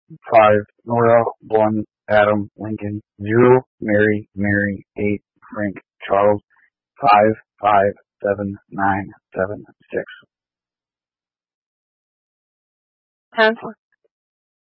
5, Nora, 1, Adam, Lincoln, 0, Mary, 8, Frank, Charles, 5579776. 10 for